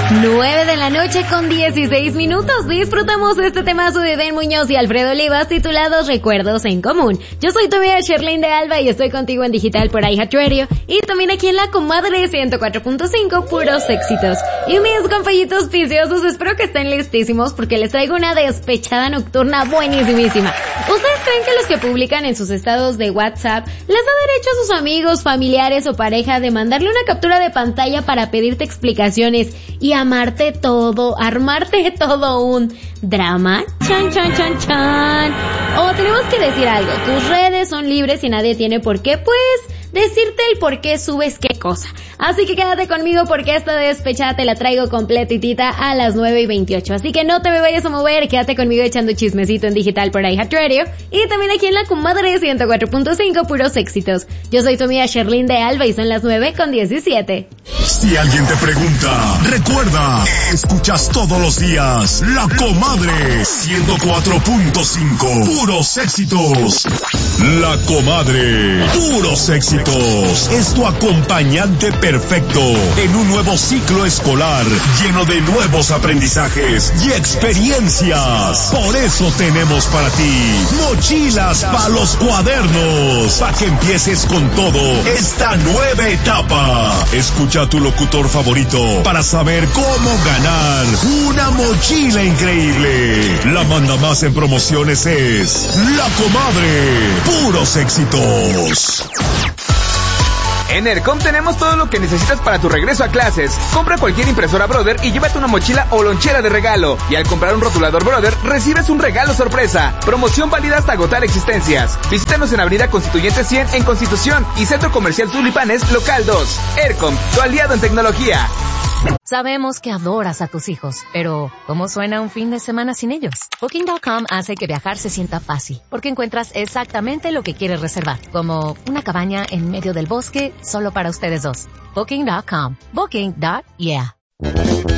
9 p.m. con 16 minutos. Disfrutamos de este temazo de Den Muñoz y Alfredo Olivas titulado Recuerdos en Común. Yo soy tu amiga Sherlyn de Alba y estoy contigo en digital por iHeartRadio y también aquí en La Comadre 104.5, puros éxitos. Y mis compañitos viciosos, espero que estén listísimos porque les traigo una despechada nocturna buenísimísima. ¿Ustedes creen que los que publican en sus estados de WhatsApp les da derecho a sus amigos, familiares o pareja de mandarle una captura de pantalla para pedirte explicaciones y armarte todo un drama? Chan, chan, chan, chan. O tenemos que decir algo, tus redes son libres y nadie tiene por qué, pues, decirte el por qué subes qué cosa. Así que quédate conmigo porque esta despechada te la traigo completitita a las 9:28. Así que no te me vayas a mover, quédate conmigo echando chismecito en digital por iHeartRadio y también aquí en La Comadre 104.5, puros éxitos. Yo soy tu amiga Sherlyn de Alba y son las 9:17. Si alguien te pregunta, recuerda, escuchas todos los días La Comadre 104.5, puros éxitos. La Comadre, puros éxitos. Es tu acompañante perfecto en un nuevo ciclo escolar lleno de nuevos aprendizajes y experiencias. Por eso tenemos para ti mochilas para los cuadernos, para que empieces con todo esta nueva etapa. Escucha a tu locutor favorito para saber cómo ganar una mochila increíble. La manda más en promociones es La Comadre, puros éxitos. En Aircom tenemos todo lo que necesitas para tu regreso a clases. Compra cualquier impresora Brother y llévate una mochila o lonchera de regalo. Y al comprar un rotulador Brother, recibes un regalo sorpresa. Promoción válida hasta agotar existencias. Visítanos en Avenida Constituyente 100 en Constitución y Centro Comercial Tulipanes, Local 2. Aircom, tu aliado en tecnología. Sabemos que adoras a tus hijos, pero ¿cómo suena un fin de semana sin ellos? Booking.com hace que viajar se sienta fácil, porque encuentras exactamente lo que quieres reservar, como una cabaña en medio del bosque solo para ustedes dos. Booking.com. Booking.yeah.